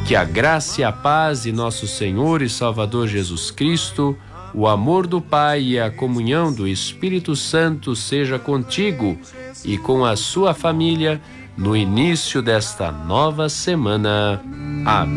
Que a graça e a paz de nosso Senhor e Salvador Jesus Cristo, o amor do Pai e a comunhão do Espírito Santo seja contigo e com a sua família no início desta nova semana. Amém.